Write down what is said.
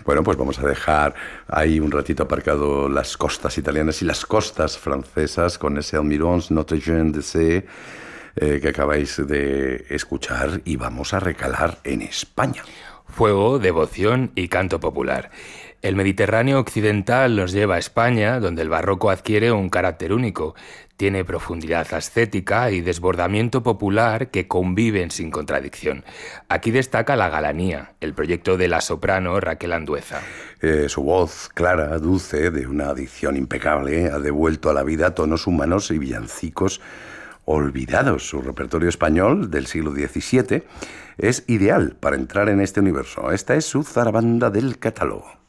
Bueno, pues vamos a dejar ahí un ratito aparcado las costas italianas y las costas francesas con ese Almirons Notre Dame de C que acabáis de escuchar y vamos a recalar en España. Fuego, devoción y canto popular. El Mediterráneo occidental nos lleva a España, donde el barroco adquiere un carácter único. Tiene profundidad ascética y desbordamiento popular que conviven sin contradicción. Aquí destaca la galanía, el proyecto de la soprano Raquel Andueza. Su voz clara, dulce, de una dicción impecable, ha devuelto a la vida tonos humanos y villancicos olvidados. Su repertorio español del siglo XVII es ideal para entrar en este universo. Esta es su zarabanda del catálogo.